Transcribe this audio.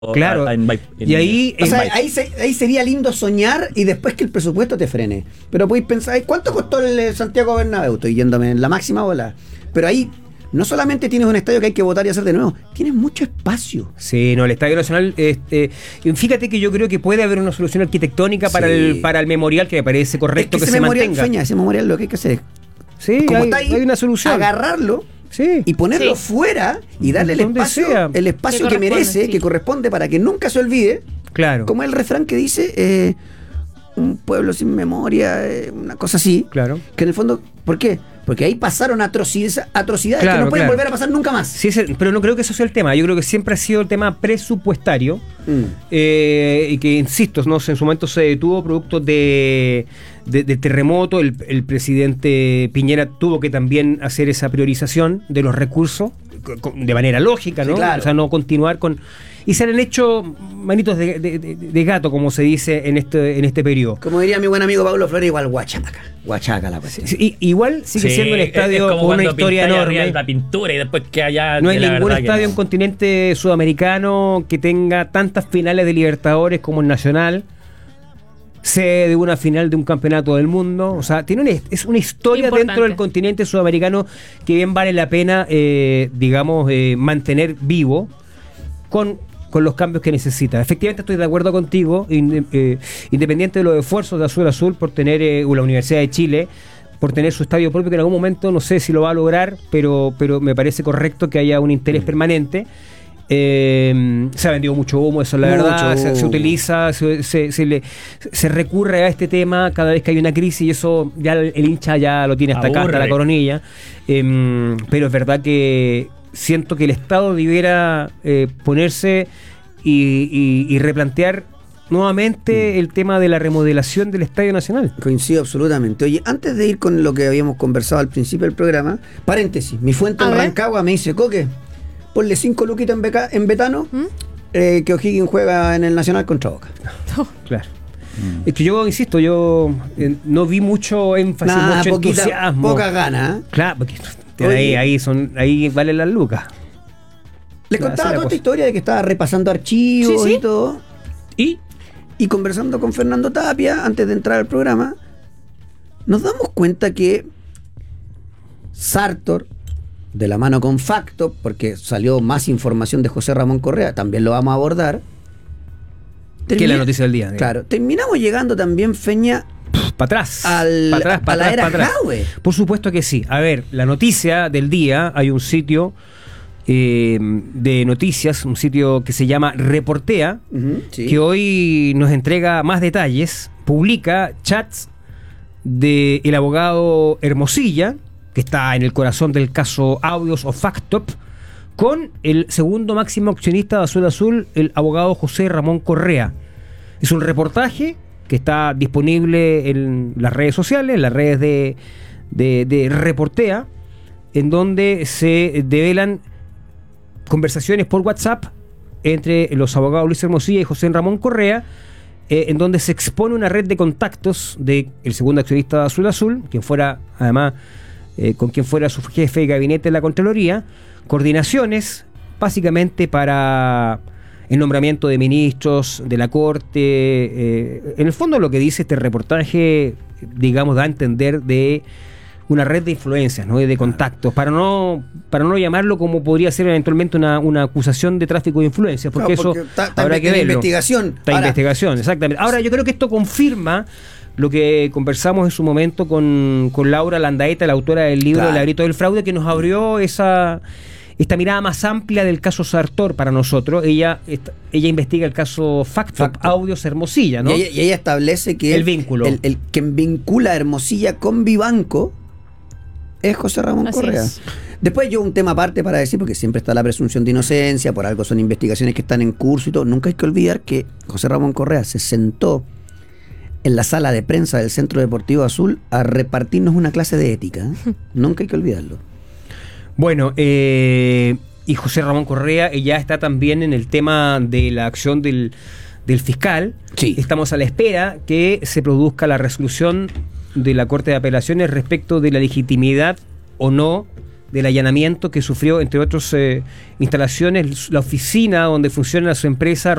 Claro, y ahí... O sea, ahí sería lindo soñar y después que el presupuesto te frene. Pero podéis pensar, ¿cuánto costó el Santiago Bernabéu? Estoy yéndome en la máxima bola. Pero ahí no solamente tienes un estadio que hay que votar y hacer de nuevo, tienes mucho espacio. Sí, no, el Estadio Nacional, fíjate que yo creo que puede haber una solución arquitectónica para el memorial que me parece correcto que se mantenga. Feña, ese memorial lo que hay que hacer. Sí, hay una solución. Agarrarlo. Sí. Y ponerlo fuera y darle el espacio que merece, que corresponde para que nunca se olvide. Claro. Como el refrán que dice, un pueblo sin memoria, una cosa así. Claro. Que en el fondo, ¿por qué? Porque ahí pasaron atrocidades que no pueden volver a pasar nunca más. Sí, pero no creo que eso sea el tema. Yo creo que siempre ha sido el tema presupuestario. Y que, insisto, no sé, en su momento se detuvo producto de terremoto. El presidente Piñera tuvo que también hacer esa priorización de los recursos de manera lógica, ¿no? Sí, claro. O sea, no continuar con... Y se han hecho manitos de gato, como se dice en este periodo. Como diría mi buen amigo Pablo Flores, igual Huachaca la cuestión. Sí, igual sigue siendo un estadio con una historia enorme. La pintura y después que allá... No hay ningún estadio en continente sudamericano que tenga tantas finales de Libertadores como el Nacional. Sede de una final de un campeonato del mundo. O sea, es una historia importante dentro del continente sudamericano que bien vale la pena, mantener vivo con los cambios que necesita. Efectivamente estoy de acuerdo contigo, independiente de los esfuerzos de Azul Azul por tener la Universidad de Chile, por tener su estadio propio, que en algún momento no sé si lo va a lograr, pero me parece correcto que haya un interés permanente. Se ha vendido mucho humo, eso es la verdad. Se utiliza, se recurre a este tema cada vez que hay una crisis, y eso ya el hincha ya lo tiene hasta acá, hasta la coronilla. Pero es verdad que siento que el Estado debiera ponerse y replantear nuevamente el tema de la remodelación del Estadio Nacional. Coincido absolutamente. Oye, antes de ir con lo que habíamos conversado al principio del programa, paréntesis, mi fuente en Rancagua me dice, Coque, ponle 5 luquitas en Betano, que O'Higgins juega en el Nacional contra Boca. Claro. Es que yo insisto, no vi mucho énfasis, mucho entusiasmo. Poca gana. Claro, porque ahí valen las lucas. Les contaba toda esta historia de que estaba repasando archivos y todo. Y conversando con Fernando Tapia antes de entrar al programa, nos damos cuenta que Sartor, de la mano con Facto, porque salió más información de José Ramón Correa, también lo vamos a abordar. Que es la noticia del día. Claro, terminamos llegando también, Feña, para atrás. a la era Jadwe. Por supuesto que sí. A ver, la noticia del día, hay un sitio de noticias, un sitio que se llama Reportea, que hoy nos entrega más detalles, publica chats del abogado Hermosilla, que está en el corazón del caso Audios o Factop, con el segundo máximo accionista de Azul Azul, el abogado José Ramón Correa. Es un reportaje que está disponible en las redes sociales, en las redes de Reportea, en donde se develan conversaciones por WhatsApp entre los abogados Luis Hermosilla y José Ramón Correa, en donde se expone una red de contactos del segundo accionista de Azul Azul, quien fuera, además, con quien fuera su jefe de gabinete en la Contraloría, coordinaciones básicamente para el nombramiento de ministros de la Corte. En el fondo, lo que dice este reportaje, digamos, da a entender de una red de influencias, ¿no? De contactos, para no llamarlo como podría ser eventualmente una acusación de tráfico de influencias, porque eso habrá que verlo. Investigación. Investigación, exactamente. Ahora, yo creo que esto confirma lo que conversamos en su momento con Laura Landaeta, la autora del libro El laberinto del fraude, que nos abrió esta mirada más amplia del caso Sartor para nosotros. Ella investiga el caso Facto. Audios Hermosilla, ¿no? Y ella establece que el vínculo. El que vincula a Hermosilla con Vivanco es José Ramón Correa. Después yo un tema aparte para decir, porque siempre está la presunción de inocencia, por algo son investigaciones que están en curso y todo. Nunca hay que olvidar que José Ramón Correa se sentó en la sala de prensa del Centro Deportivo Azul a repartirnos una clase de ética. Nunca hay que olvidarlo. Bueno, y José Ramón Correa ya está también en el tema de la acción del fiscal. Sí. Estamos a la espera que se produzca la resolución de la Corte de Apelaciones respecto de la legitimidad o no del allanamiento que sufrió, entre otras instalaciones, la oficina donde funciona su empresa